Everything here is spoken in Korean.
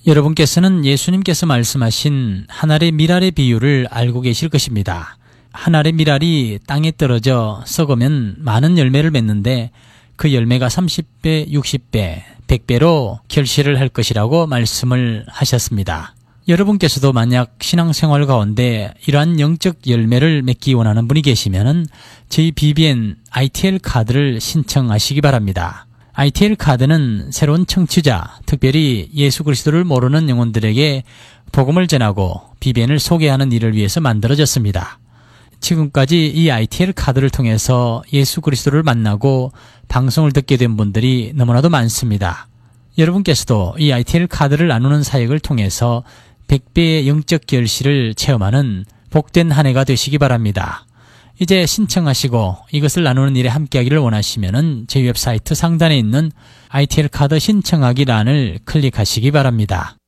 여러분께서는 예수님께서 말씀하신 한 알의 밀알의 비유를 알고 계실 것입니다. 한 알의 밀알이 땅에 떨어져 썩으면 많은 열매를 맺는데 그 열매가 30배, 60배, 100배로 결실을 할 것이라고 말씀을 하셨습니다. 여러분께서도 만약 신앙생활 가운데 이러한 영적 열매를 맺기 원하는 분이 계시면 저희 BBN ITL 카드를 신청하시기 바랍니다. ITL 카드는 새로운 청취자, 특별히 예수 그리스도를 모르는 영혼들에게 복음을 전하고 BBN을 소개하는 일을 위해서 만들어졌습니다. 지금까지 이 ITL 카드를 통해서 예수 그리스도를 만나고 방송을 듣게 된 분들이 너무나도 많습니다. 여러분께서도 이 ITL 카드를 나누는 사역을 통해서 100배의 영적 결실을 체험하는 복된 한 해가 되시기 바랍니다. 이제 신청하시고 이것을 나누는 일에 함께하기를 원하시면 저희 웹사이트 상단에 있는 ITL 카드 신청하기 란을 클릭하시기 바랍니다.